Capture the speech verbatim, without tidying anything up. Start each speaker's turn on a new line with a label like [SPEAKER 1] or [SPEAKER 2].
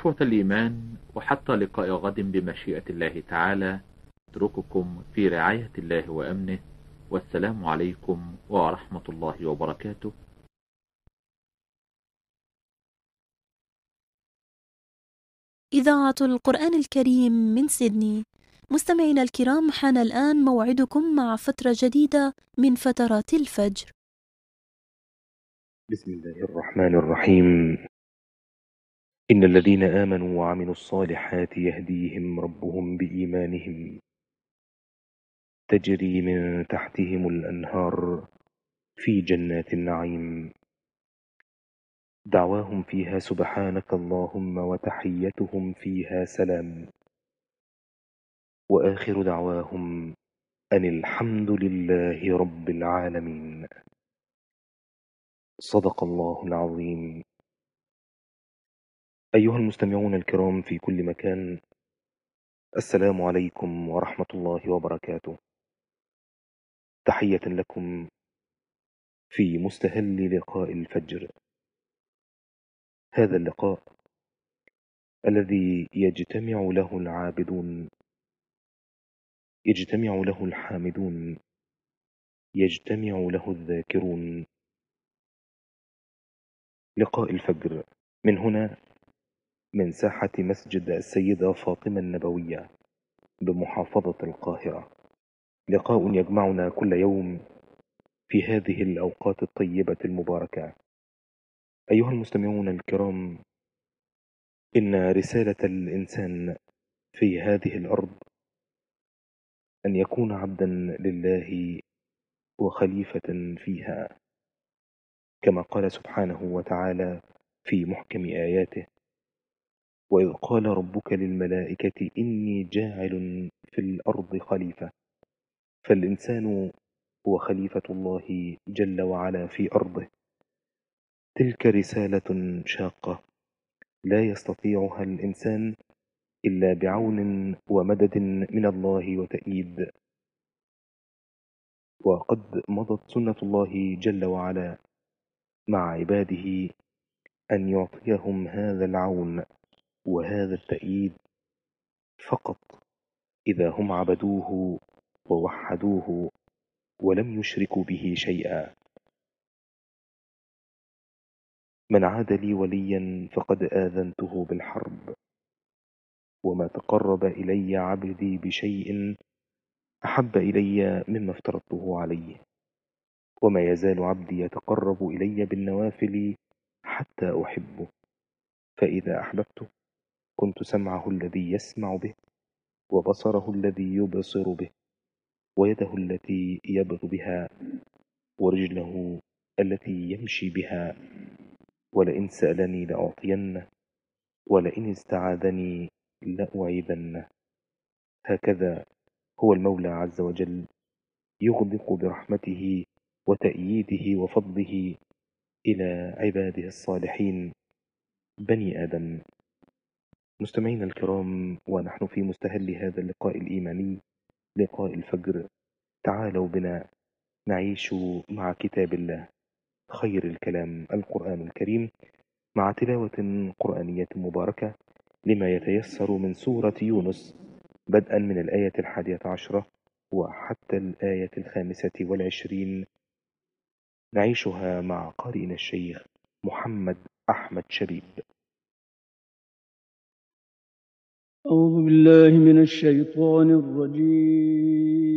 [SPEAKER 1] إخوة الإيمان، وحتى لقاء غد بمشيئة الله تعالى، أترككم في رعاية الله وأمنه، والسلام عليكم ورحمة الله وبركاته.
[SPEAKER 2] إذاعة القرآن الكريم من سيدني. مستمعينا الكرام، حان الآن موعدكم مع فترة جديدة من فترات الفجر.
[SPEAKER 3] بسم الله الرحمن الرحيم. إن الذين آمنوا وعملوا الصالحات يهديهم ربهم بإيمانهم تجري من تحتهم الأنهار في جنات النعيم، دعواهم فيها سبحانك اللهم وتحيتهم فيها سلام، وآخر دعواهم أن الحمد لله رب العالمين. صدق الله العظيم. أيها المستمعون الكرام في كل مكان، السلام عليكم ورحمة الله وبركاته. تحية لكم في مستهل لقاء الفجر، هذا اللقاء الذي يجتمع له العابدون، يجتمع له الحامدون، يجتمع له الذاكرون. لقاء الفجر من هنا، من ساحة مسجد السيدة فاطمة النبوية بمحافظة القاهرة، لقاء يجمعنا كل يوم في هذه الأوقات الطيبة المباركة. أيها المستمعون الكرام، إن رسالة الإنسان في هذه الأرض أن يكون عبدا لله وخليفة فيها، كما قال سبحانه وتعالى في محكم آياته: وإذ قال ربك للملائكة إني جاعل في الأرض خليفة. فالإنسان هو خليفة الله جل وعلا في أرضه. تلك رسالة شاقة لا يستطيعها الإنسان إلا بعون ومدد من الله وتأييد. وقد مضت سنة الله جل وعلا مع عباده أن يعطيهم هذا العون وهذا التأييد فقط إذا هم عبدوه ووحدوه ولم يشركوا به شيئا. من عاد لي وليا فقد آذنته بالحرب، وما تقرب إلي عبدي بشيء أحب إلي مما افترضته عليه، وما يزال عبدي يتقرب إلي بالنوافل حتى أحبه، فإذا أحببته كنت سمعه الذي يسمع به، وبصره الذي يبصر به، ويده التي يبغ بها، ورجله التي يمشي بها. ولئن سألني لأعطينه، ولئن استعاذني لأعيذنه. هكذا هو المولى عز وجل يغدق برحمته وتأييده وفضله إلى عباده الصالحين بني آدم. مستمعين الكرام، ونحن في مستهل هذا اللقاء الإيماني، لقاء الفجر، تعالوا بنا نعيش مع كتاب الله، خير الكلام القرآن الكريم، مع تلاوة قرآنية مباركة لما يتيسر من سورة يونس، بدءا من الآية الحادية عشرة وحتى الآية الخامسة والعشرين، نعيشها مع قارئنا الشيخ محمد أحمد شبيب.
[SPEAKER 4] أعوذ بالله من الشيطان الرجيم.